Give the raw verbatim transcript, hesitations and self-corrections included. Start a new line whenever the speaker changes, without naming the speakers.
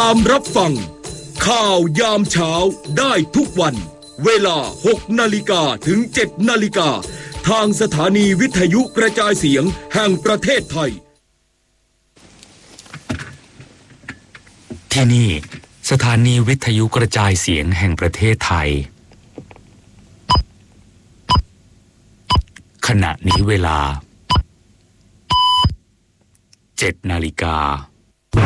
ามรับฟังข่าวยามเช้าได้ทุกวันเวลาหกนาฬิกาถึงเจ็ดนาฬิกาทางสถานีวิทยุกระจายเสียงแห่งประเทศไทย
ที่นี่สถานีวิทยุกระจายเสียงแห่งประเทศไทยขณะนี้เวลาเจ็ดนาฬิกา